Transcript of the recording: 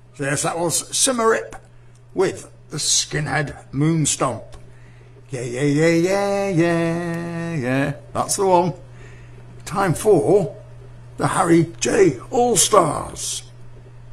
So yes, that was Symarip with the Skinhead Moonstomp. Yeah, yeah, yeah, yeah, yeah, yeah. That's the one. Time for the Harry J All-Stars.